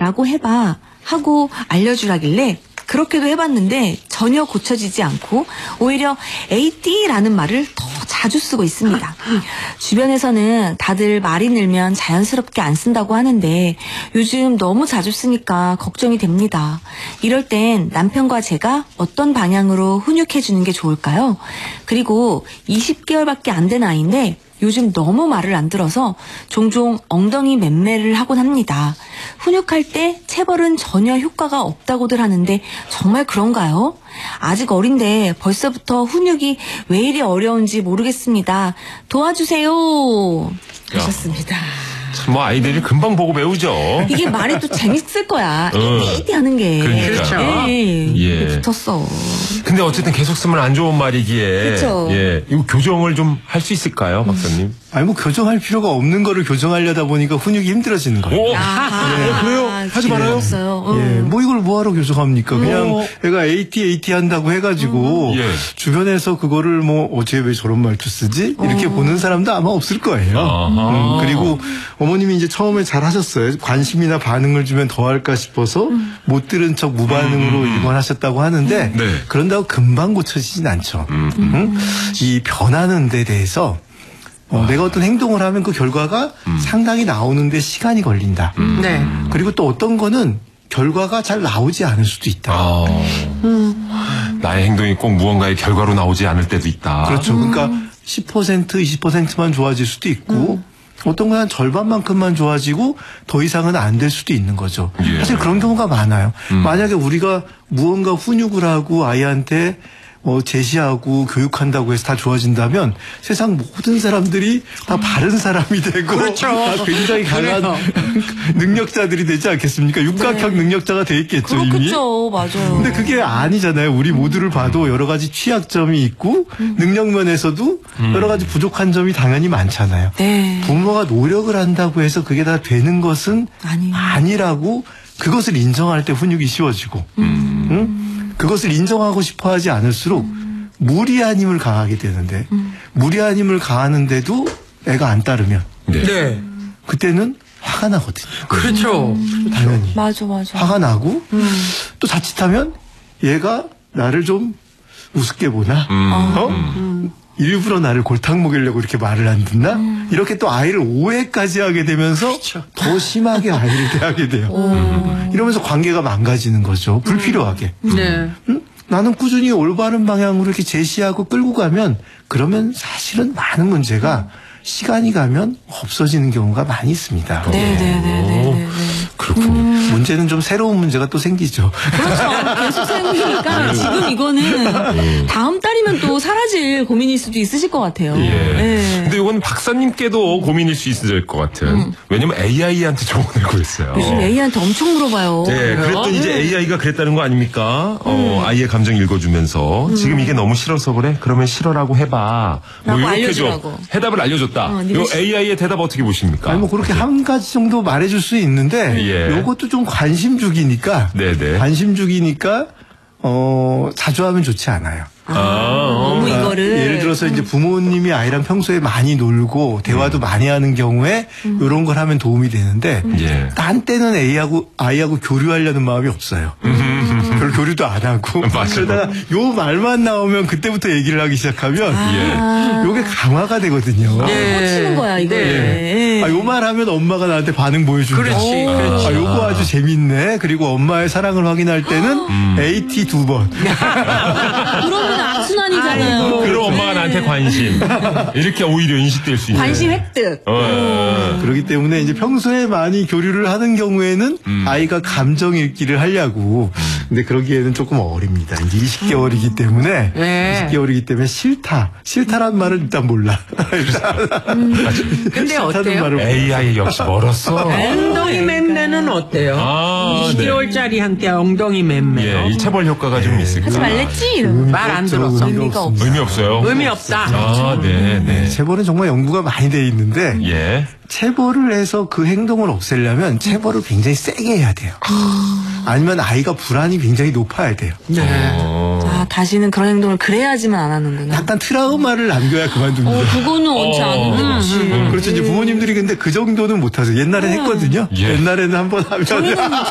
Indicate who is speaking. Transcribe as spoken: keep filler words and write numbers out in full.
Speaker 1: 라고 해봐 하고 알려주라길래 그렇게도 해봤는데 전혀 고쳐지지 않고 오히려 에이티라는 말을 더 자주 쓰고 있습니다. 주변에서는 다들 말이 늘면 자연스럽게 안 쓴다고 하는데 요즘 너무 자주 쓰니까 걱정이 됩니다. 이럴 땐 남편과 제가 어떤 방향으로 훈육해주는 게 좋을까요? 그리고 이십 개월밖에 안 된 아이인데 요즘 너무 말을 안 들어서 종종 엉덩이 맴매를 하곤 합니다. 훈육할 때 체벌은 전혀 효과가 없다고들 하는데 정말 그런가요? 아직 어린데 벌써부터 훈육이 왜 이리 어려운지 모르겠습니다. 도와주세요. 하셨습니다.
Speaker 2: 뭐 아이들이 금방 보고 배우죠.
Speaker 1: 이게 말이 또 재밌을 거야. 이띠 하는 게.
Speaker 2: 그러니까.
Speaker 1: 예.
Speaker 2: 예.
Speaker 1: 붙었어.
Speaker 2: 근데 어쨌든 계속 쓰면 안 좋은 말이기에.
Speaker 1: 그쵸.
Speaker 2: 예. 이거 교정을 좀 할 수 있을까요, 박사님?
Speaker 3: 아니 뭐 교정할 필요가 없는 거를 교정하려다 보니까 훈육이 힘들어지는 거예요.
Speaker 2: 오.
Speaker 1: 아하.
Speaker 2: 네. 그래요? 하지 말아요.
Speaker 1: 없어요. 어.
Speaker 3: 예, 뭐 이걸 뭐하러 교정합니까? 그냥
Speaker 2: 어.
Speaker 3: 애가 에이티 에이티 한다고 해가지고
Speaker 2: 음. 예.
Speaker 3: 주변에서 그거를 뭐 어제 왜 저런 말투 쓰지? 이렇게
Speaker 1: 어.
Speaker 3: 보는 사람도 아마 없을 거예요. 음, 그리고 어머님이 이제 처음에 잘 하셨어요. 관심이나 반응을 주면 더 할까 싶어서
Speaker 1: 음.
Speaker 3: 못 들은 척 무반응으로
Speaker 2: 음.
Speaker 3: 일관하셨다고 하는데
Speaker 2: 네.
Speaker 3: 그런다고 금방 고쳐지진 않죠.
Speaker 2: 음.
Speaker 3: 음? 이 변하는 데 대해서 어, 내가 어떤 행동을 하면 그 결과가
Speaker 2: 음.
Speaker 3: 상당히 나오는데 시간이 걸린다.
Speaker 2: 음.
Speaker 4: 네.
Speaker 3: 그리고 또 어떤 거는 결과가 잘 나오지 않을 수도 있다.
Speaker 2: 아.
Speaker 1: 음.
Speaker 2: 나의 행동이 꼭 무언가의 결과로 나오지 않을 때도 있다.
Speaker 3: 그렇죠. 그러니까 십 퍼센트, 이십 퍼센트만 좋아질 수도 있고 어떤 건 한 절반만큼만 좋아지고 더 이상은 안 될 수도 있는 거죠.
Speaker 2: 예.
Speaker 3: 사실 그런 경우가 많아요.
Speaker 2: 음.
Speaker 3: 만약에 우리가 무언가 훈육을 하고 아이한테 어, 제시하고 교육한다고 해서 다 좋아진다면 세상 모든 사람들이 다 바른 사람이 되고
Speaker 4: 그렇죠.
Speaker 3: 다 굉장히 강한 능력자들이 되지 않겠습니까? 육각형
Speaker 1: 네.
Speaker 3: 능력자가 돼 있겠죠, 이미.
Speaker 1: 그렇겠죠. 맞아요.
Speaker 3: 근데 그게 아니잖아요. 우리 모두를 봐도 여러 가지 취약점이 있고 능력 면에서도 여러 가지 부족한 점이 당연히 많잖아요.
Speaker 1: 네.
Speaker 3: 부모가 노력을 한다고 해서 그게 다 되는 것은
Speaker 1: 아니에요.
Speaker 3: 아니라고 그것을 인정할 때 훈육이 쉬워지고
Speaker 2: 음.
Speaker 3: 응? 그것을 인정하고 싶어 하지 않을수록 무리한 힘을 가하게 되는데 무리한 힘을 가하는데도 애가 안 따르면
Speaker 2: 네.
Speaker 4: 네.
Speaker 3: 그때는 화가 나거든요.
Speaker 4: 그렇죠.
Speaker 3: 당연히.
Speaker 1: 맞아, 맞아.
Speaker 3: 화가 나고 또 자칫하면 얘가 나를 좀 우습게 보나
Speaker 2: 음.
Speaker 3: 어?
Speaker 2: 음.
Speaker 3: 일부러 나를 골탕 먹이려고 이렇게 말을 안 듣나 이렇게 또 아이를 오해까지 하게 되면서 더 심하게 아이를 대하게 돼요. 음. 이러면서 관계가 망가지는 거죠. 불필요하게.
Speaker 4: 네.
Speaker 3: 음? 나는 꾸준히 올바른 방향으로 이렇게 제시하고 끌고 가면 그러면 사실은 많은 문제가 시간이 가면 없어지는 경우가 많이 있습니다.
Speaker 1: 네네네네.
Speaker 2: 그렇군요.
Speaker 3: 문제는 좀 새로운 문제가 또 생기죠.
Speaker 1: 그렇죠. 계속 생기니까 지금 이거는 다음 달이면 또 사라질 고민일 수도 있으실 것 같아요.
Speaker 2: 예.
Speaker 1: 네.
Speaker 2: 근데 이건 박사님께도 고민일 수 있을 것 같은.
Speaker 1: 음.
Speaker 2: 왜냐면 에이아이한테 조언을 구했어요.
Speaker 1: 요즘 에이한테 엄청 물어봐요.
Speaker 2: 네, 그랬더니 이제 에이아이가 그랬다는 거 아닙니까? 어, 아이의 감정 읽어주면서 지금 이게 너무 싫어서 그래? 그러면 싫어라고 해봐. 뭐
Speaker 1: 라고
Speaker 2: 이렇게 좀
Speaker 1: 알려주라고.
Speaker 2: 해답을 알려줬다.
Speaker 1: 어,
Speaker 2: 이
Speaker 1: 네가
Speaker 2: 에이아이의 대답 어떻게 보십니까?
Speaker 3: 아니 뭐 그렇게 한 가지 정도 말해줄 수 있는데
Speaker 2: 예.
Speaker 3: 요것도 좀 관심 주기니까
Speaker 2: 네네.
Speaker 3: 관심 주기니까 어 자주 하면 좋지 않아요.
Speaker 2: 아, 어.
Speaker 1: 너무
Speaker 3: 그러니까
Speaker 1: 이거를
Speaker 3: 예를 들어서 이제 부모님이 아이랑 평소에 많이 놀고 대화도 많이 하는 경우에 이런 걸 하면 도움이 되는데
Speaker 2: 예.
Speaker 3: 딴 때는 아이하고 아이하고 교류하려는 마음이 없어요. 별 교류도 안 하고
Speaker 2: 맞아요.
Speaker 3: 그러다가 요 말만 나오면 그때부터 얘기를 하기 시작하면
Speaker 1: 아.
Speaker 3: 요게 강화가 되거든요.
Speaker 1: 꽂히는 거야 이거.
Speaker 3: 아, 요 말 하면 엄마가 나한테 반응 보여준다.
Speaker 4: 그렇지,
Speaker 3: 아,
Speaker 4: 그렇지.
Speaker 3: 아, 요거 아주 재밌네. 그리고 엄마의 사랑을 확인할 때는 에이티 두 번.
Speaker 1: 그러면 악순환이잖아요.
Speaker 2: 그럼 엄마가 나한테 관심. 이렇게 오히려 인식될 수 있는.
Speaker 1: 관심 획득.
Speaker 2: 어, 어,
Speaker 3: 그렇기 때문에 이제 평소에 많이 교류를 하는 경우에는 아이가 감정 읽기를 하려고. 근데 그러기에는 조금 어립니다. 이제 이십 개월이기 때문에.
Speaker 4: 네.
Speaker 3: 이십 개월이기 때문에 싫다. 싫다란 말은 일단 몰라.
Speaker 4: 근데
Speaker 3: 싫다는
Speaker 4: 어때요?
Speaker 3: 말을 몰라.
Speaker 2: 에이아이 역시 멀었어.
Speaker 4: 엉덩이 맴매는 어때요?
Speaker 2: 아,
Speaker 4: 이십 개월짜리한테 엉덩이 맴매요.
Speaker 2: 예, 이 체벌 효과가 좀 있을까?
Speaker 1: 하지 말랬지. 이러면.
Speaker 4: 말 안 들었어.
Speaker 1: 의미가 없어.
Speaker 2: 의미 없어요.
Speaker 4: 의미 없다.
Speaker 2: 아, 네, 네.
Speaker 3: 체벌은 정말 연구가 많이 돼 있는데
Speaker 2: 예.
Speaker 3: 체벌을 해서 그 행동을 없애려면 체벌을 굉장히 세게 해야 돼요. 아니면 아이가 불안이 굉장히 높아야 돼요.
Speaker 4: 네.
Speaker 2: 어.
Speaker 1: 아, 다시는 그런 행동을 그래야지만 안 하는구나.
Speaker 3: 약간 트라우마를 남겨야 그만둡니다.
Speaker 1: 어, 그거는 원치
Speaker 2: 어.
Speaker 1: 않은데.
Speaker 3: 그렇죠. 이제 부모님들이 근데 그 정도는 못하세요. 옛날엔 했거든요.
Speaker 2: 예.
Speaker 3: 옛날에는 한번 하면